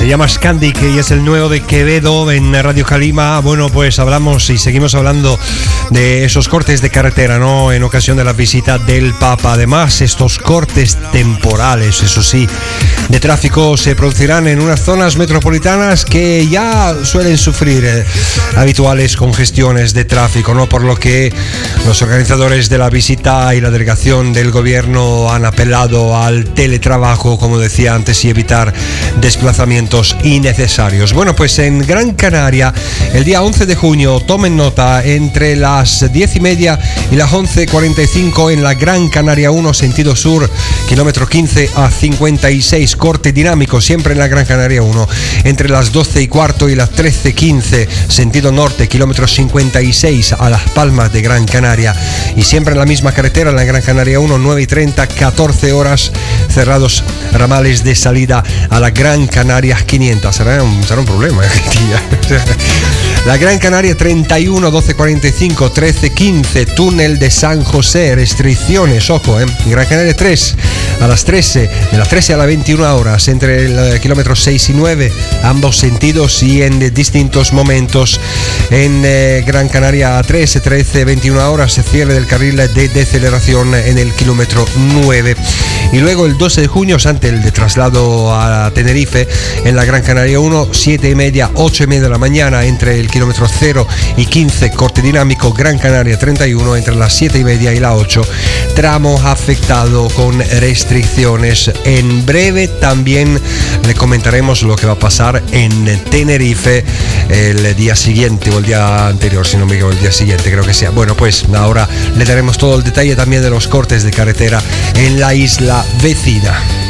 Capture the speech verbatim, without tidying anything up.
Se llama Scandic y es el nuevo de Quevedo en Radio Calima. Bueno, pues hablamos y seguimos hablando de esos cortes de carretera, ¿no? En ocasión de la visita del Papa. Además, estos cortes temporales, eso sí, de tráfico se producirán en unas zonas metropolitanas que ya suelen sufrir eh, habituales congestiones de tráfico, ¿no? Por lo que los organizadores de la visita y la delegación del gobierno han apelado al teletrabajo, como decía antes, y evitar desplazamientos innecesarios. Bueno, pues en Gran Canaria, el día once de junio, tomen nota, entre las diez y media y las once cuarenta y cinco en la Gran Canaria uno, sentido sur, kilómetro quince a cincuenta y seis, corte dinámico, siempre en la Gran Canaria uno, entre las doce y cuarto y las trece quince, sentido norte, kilómetro cincuenta y seis a Las Palmas de Gran Canaria, y siempre en la misma carretera, en la Gran Canaria uno, nueve y treinta, catorce horas, cerrados ramales de salida a la Gran Canaria quinientos. Será un, será un problema, ¿eh? La Gran Canaria treinta y uno, doce cuarenta y cinco, trece quince, túnel de San José, restricciones, ojo, ¿eh? Gran Canaria tres, a las trece, de las trece a las veintiuna horas, entre el kilómetro seis y nueve, ambos sentidos y en distintos momentos. En eh, Gran Canaria trece, trece, veintiuna horas, se cierre del carril de deceleración en el kilómetro nueve. Y luego el doce de junio, ante el de traslado a Tenerife, en la Gran Canaria uno, siete y media, ocho y media de la mañana, entre el kilómetro cero y quince, corte dinámico. Gran Canaria treinta y uno, entre las siete y media y las ocho, tramo afectado con restricciones. En breve también le comentaremos lo que va a pasar en Tenerife el día siguiente o el día anterior, si no me equivoco, el día siguiente creo que sea. Bueno, pues ahora le daremos todo el detalle también de los cortes de carretera en la isla vecina.